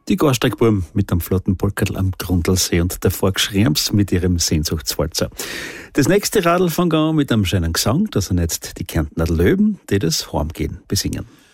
Die Garsteigbuben mit einem flotten Polkerl am Grundlsee und der Volksschrems mit ihrem Sehnsuchtswalzer. Das nächste Radl fängt an mit einem schönen Gesang, das sind jetzt die Kärntner Löwen, die das Heimgehen besingen.